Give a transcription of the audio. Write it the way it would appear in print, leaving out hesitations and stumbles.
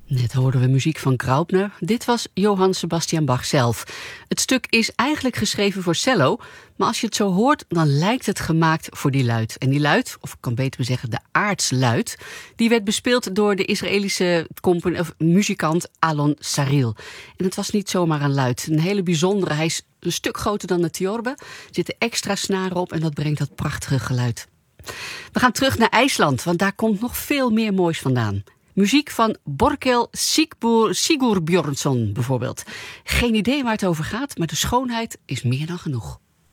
Net hoorden we muziek van Graupner. Dit was Johann Sebastian Bach zelf. Het stuk is eigenlijk geschreven voor cello, maar als je het zo hoort, dan lijkt het gemaakt voor die luit. En die luit, of ik kan beter zeggen de aartsluit, die werd bespeeld door de Israëlische muzikant Alon Saril. En het was niet zomaar een luit, een hele bijzondere. Hij is een stuk groter dan de theorbe, er zitten extra snaren op en dat brengt dat prachtige geluid. We gaan terug naar IJsland, want daar komt nog veel meer moois vandaan. Muziek van Borkel Sigurbjörnsson bijvoorbeeld. Geen idee waar het over gaat, maar de schoonheid is meer dan genoeg.